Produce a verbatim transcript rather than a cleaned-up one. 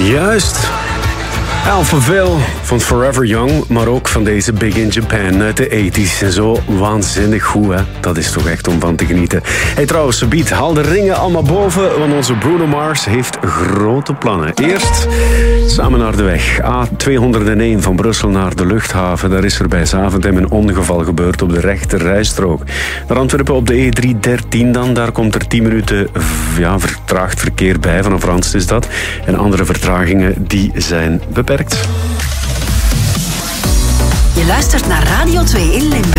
Juist. Alphaville van Forever Young, maar ook van deze Big in Japan uit de tachtig. En zo waanzinnig goed, hè? Dat is toch echt om van te genieten. Hey, trouwens, subiet, haal de ringen allemaal boven, want onze Bruno Mars heeft grote plannen. Eerst samen naar de weg. A tweehonderdéén van Brussel naar de luchthaven. Daar is er bij Zaventem een ongeval gebeurd op de rechter rijstrook. Naar Antwerpen op de E driehonderddertien dan. Daar komt er tien minuten ja, vertraagd verkeer bij. Vanaf Randst is dat. En andere vertragingen die zijn beperkt. Je luistert naar Radio twee in Limburg.